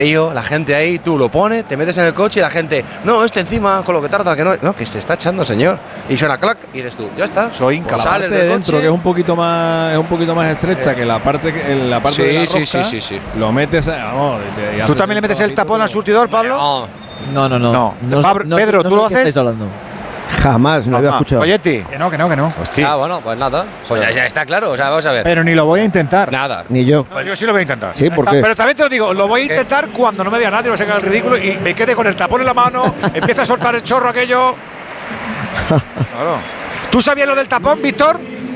La gente ahí, tú lo pones, te metes en el coche y la gente, no, encima, con lo que tarda, que no, que se está echando, señor. Y suena clac y dices tú, ya está. Soy incapaz. Sales de del dentro, coche. que es un poquito más estrecha que la parte de la rosca, sí. lo metes, vamos. ¿Tú también le metes el tapón al surtidor, Pablo? No. Pedro, ¿tú lo haces? Estáis hablando? Jamás, no lo había escuchado. Oyetti. Que no. Hostia. Bueno, pues nada. Pues ya está claro, o sea, vamos a ver. Pero ni lo voy a intentar. Nada. Ni yo. No, yo sí lo voy a intentar. Sí, ¿por qué? Pero también te lo digo, lo voy a intentar cuando no me vea nadie, no se haga el ridículo y me quede con el tapón en la mano, empieza a soltar el chorro aquello. Claro. ¿Tú sabías lo del tapón, Víctor?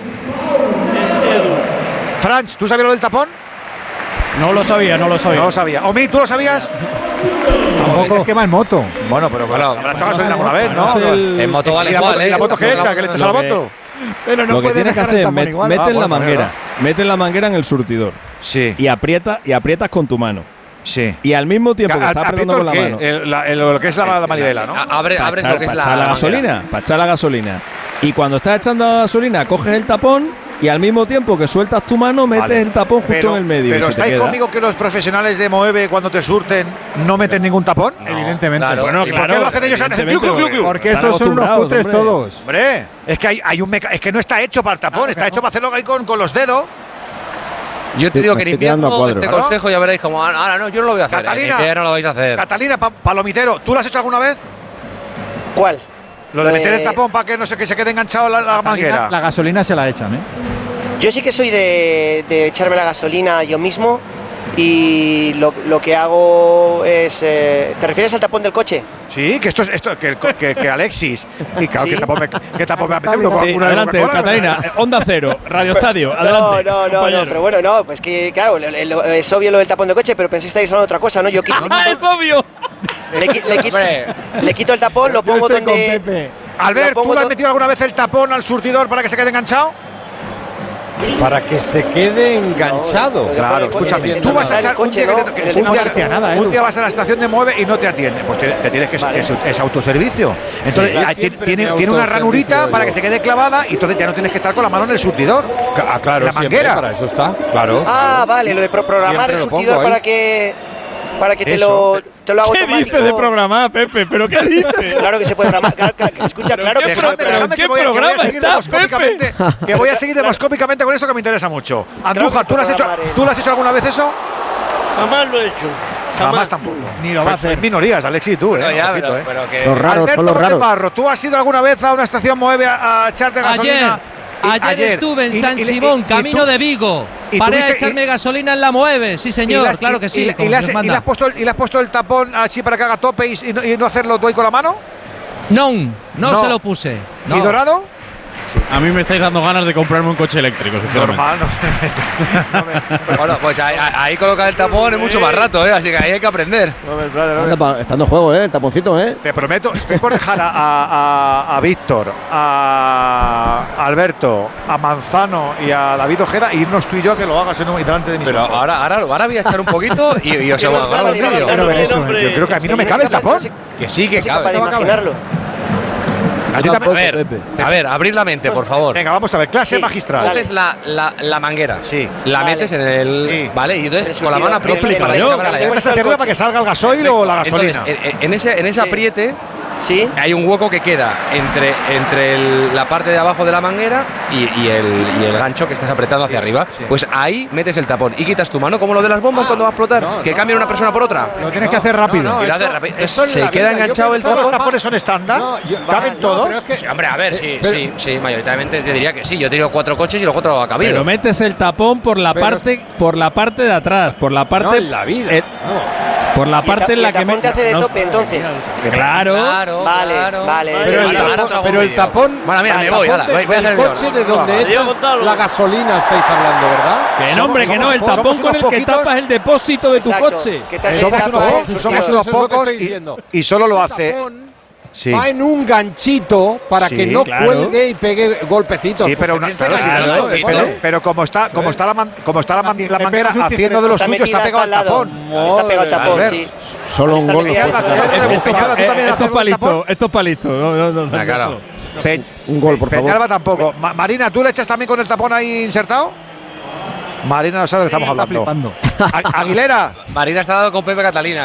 Franch, ¿tú sabías lo del tapón? No lo sabía. No lo sabía. Omi, ¿tú lo sabías? Tampoco es que va en moto. Bueno, pero habrá echado gasolina alguna vez, ¿no? En moto vale igual, ¿Y la moto qué echa? ¿Que le echas a la moto? Pero no lo que puede tienes que dejar hacer el es tapón igual. metes la bueno, manguera. Metes la manguera en el surtidor. Sí. Y aprietas con tu mano. Sí. Y al mismo tiempo que estás apretando con la mano. Lo que es la manivela, ¿no? Abres lo que es para echar la gasolina. Para echar la gasolina. Y cuando estás echando la gasolina, coges el tapón y al mismo tiempo que sueltas tu mano, metes el tapón justo en el medio. Pero ¿estáis conmigo que los profesionales de Moeve, cuando te surten, no meten ningún tapón? No, evidentemente. Claro. Bueno, ¿Y por qué lo hacen ellos? Porque estos son unos cutres todos. Hombre, es que es que no está hecho para el tapón, está hecho para hacerlo ahí con los dedos. Yo te digo que en Estoy tirando a invierno cuadro. este consejo ya veréis como, ahora no, yo no lo voy a hacer. Catalina, en invierno lo vais a hacer. Catalina, palomitero, ¿tú lo has hecho alguna vez? ¿Cuál? Lo de meter el tapón para que no sé que se quede enganchado la manguera. La gasolina se la echan, ¿eh? Yo sí que soy de echarme la gasolina yo mismo y lo que hago es… ¿te refieres al tapón del coche? Sí, que que Alexis. Y claro, ¿Sí? ¿qué tapón me apetece uno con Sí, una adelante, Coca-Cola, Catalina. Onda Cero, Radio Estadio. Adelante. No, pero bueno, no, pues que claro, es obvio lo del tapón del coche, pero pensé que estáis hablando de otra cosa, ¿no? Yo ¡Es obvio! le quito el tapón, lo pongo Yo estoy con donde… Pepe. Albert, Lo pongo ¿tú le has do- metido alguna vez el tapón al surtidor para que se quede enganchado? Para que se quede enganchado. Claro, escúchame, tú vas a echar un día un día vas a la estación de Mueve y no te atiende, pues te tienes que es autoservicio. Entonces tiene una ranurita para que se quede clavada y entonces ya no tienes que estar con la mano en el surtidor. Claro, la manguera. Para eso está. Claro. Ah, vale, lo de programar el surtidor para que te lo haga ¿Qué automático. dices de programar, Pepe? ¿Pero qué dices? Claro que se puede programar. Escucha, claro que se puede Dejadme que voy a seguir demoscópicamente, que voy a seguir demoscópicamente con eso que me interesa mucho. Andújar, ¿tú lo has hecho alguna vez eso? Jamás lo he hecho. Jamás tampoco. Ni lo va a hacer. En minorías, Alexis, tú, No, ya, poquito, pero que… Los raros, Alberto son los raros. Barro, ¿tú has ido alguna vez a una estación Moeve a echarte gasolina? Ayer estuve en San Simón, camino de Vigo. Paré a echarme gasolina en la Mueve, sí señor, claro que sí. ¿Y le has puesto el tapón así para que haga tope y no hacerlo tú ahí con la mano? No se lo puse. ¿Y Dorado? A mí me estáis dando ganas de comprarme un coche eléctrico, sinceramente. Normal, Bueno, pues ahí colocar el tapón es mucho más rato, así que ahí hay que aprender. Está dando juego, el taponcito, Te prometo, estoy por dejar a Víctor, a Alberto, a Manzano y a David Ojeda e irnos tú y yo a que lo hagas y delante de mis Pero ojos. ahora voy a echar un poquito y os hago agarrar el vídeo. Quiero ver eso. Yo creo que a mí no me cabe el tapón. Que sí, que capaz cabe. de imaginarlo. A ver, abrir la mente, por favor. Venga, vamos a ver, clase magistral. Coges la manguera. Sí. La Vale. metes en el… Sí. Vale, y entonces El con la mano surtidor, aprietas pero para no, que ¿Puedes hacerla para que salga el gasoil o la gasolina? Entonces, en ese Sí. apriete ¿Sí? hay un hueco que queda entre la parte de abajo de la manguera y el gancho que estás apretando hacia arriba. Pues ahí metes el tapón y quitas tu mano, como lo de las bombas cuando va a explotar, que cambian una persona por otra. Lo tienes que hacer rápido. Y lo haces rápido. Se queda enganchado el ¿Todos los tapón. tapones son estándar? ¿Caben todos? Sí, hombre, a ver, sí, mayoritariamente te diría que sí. Yo he tenido 4 coches y los 4 ha cabido. Pero metes el tapón por la parte de atrás, por la parte… No, en la vida. Por la parte en la que… el tapón te hace de tope, entonces. Claro. Vale. Pero el tapón… Bueno, mira, me voy, voy a hacer el el coche de donde echas la gasolina estáis hablando, ¿verdad? Que no, hombre, que no, el somos tapón con unos el que poquitos. tapas el depósito de tu Exacto, coche. que te hace Somos tapa, unos Eso es lo que pocos estoy diciendo. y solo lo Ese hace… tapón Sí. va en un ganchito para Sí, que no claro. cuelgue y pegue golpecitos. Sí, pero, Porque claro, ese sí, ganchito, pero, ¿vale? pero como está la manguera Está haciendo de lo Está suyo, está metida pegado al hasta al lado. tapón. Está pegado al tapón, Albert. sí. Solo un Está gol. metida hasta al lado. Esto es palito, esto es palito. No, claro. Un gol, por favor. Peñalba tampoco. Marina, ¿tú le echas también con el tapón ahí insertado? Marina no sabe de lo que estamos hablando. Flipando. Aguilera. Marina está dando con Pepe Catalina.